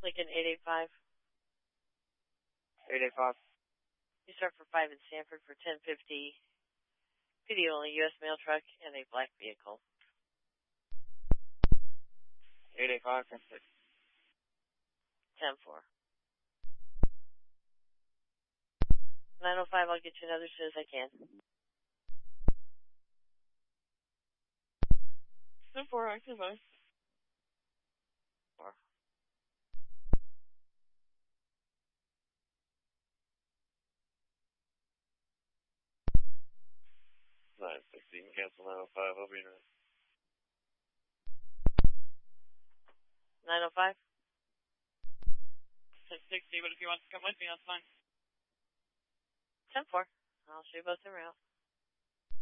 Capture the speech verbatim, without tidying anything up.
Lincoln eight eight five. eight eight five. You start for five in Sanford for ten fifty. P D only U S mail truck and a black vehicle. eight eight five, ten six. ten four. nine oh five, I'll get you another as soon as I can. ten four, active, bye. four. nine sixty, you can cancel nine oh five, I'll be in there. nine oh five? ten sixty, but if you want to come with me, that's fine. ten four. I'll show you both around.